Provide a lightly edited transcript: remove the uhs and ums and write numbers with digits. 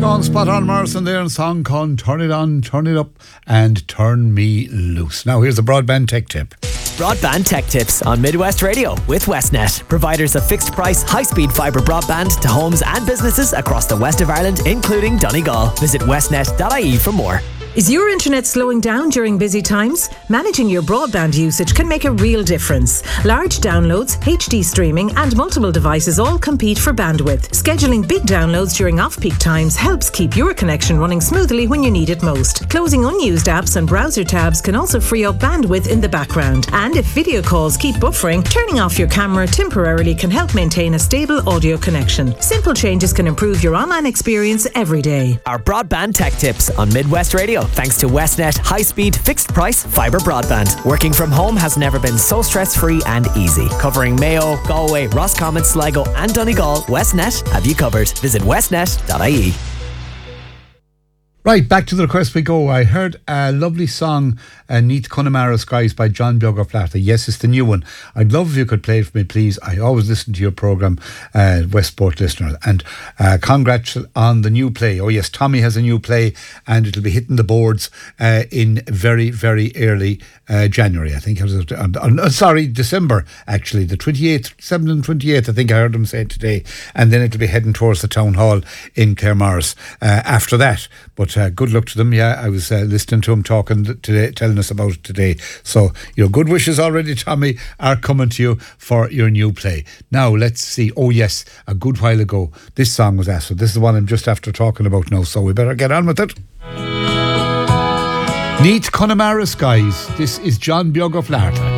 Sean Spot on Morrison there, and song called Turn It On, Turn It Up and Turn Me Loose. Now here's the broadband tech tip. Broadband tech tips on Midwest Radio with Westnet, providers of fixed price, high-speed fibre broadband to homes and businesses across the west of Ireland, including Donegal. Visit westnet.ie for more. Is your internet slowing down during busy times? Managing your broadband usage can make a real difference. Large downloads, HD streaming and multiple devices all compete for bandwidth. Scheduling big downloads during off-peak times helps keep your connection running smoothly when you need it most. Closing unused apps and browser tabs can also free up bandwidth in the background. And if video calls keep buffering, turning off your camera temporarily can help maintain a stable audio connection. Simple changes can improve your online experience every day. Our broadband tech tips on Midwest Radio, thanks to Westnet high-speed fixed price fibre broadband. Working from home has never been so stress-free and easy. Covering Mayo, Galway, Roscommon, Sligo and Donegal, Westnet have you covered. Visit westnet.ie. Right, back to the request we go. I heard a lovely song, Neath Connemara Skies by John Bioga-Flaherty. Yes, it's the new one. I'd love if you could play it for me, please. I always listen to your programme, Westport listener. And congrats on the new play. Oh yes, Tommy has a new play and it'll be hitting the boards in very, very early January. I think it was, December actually. The 28th, 7th and 28th, I think I heard him say today. And then it'll be heading towards the Town Hall in Claremorris after that. But good luck to them. Yeah, I was listening to him talking today, telling us about it today. So your good wishes already, Tommy, are coming to you for your new play. Now let's see. Oh yes, a good while ago this song was asked for. This is the one I'm just after talking about now, so we better get on with it. Neath Connemara Skies. This is John Bioga-Flaherty.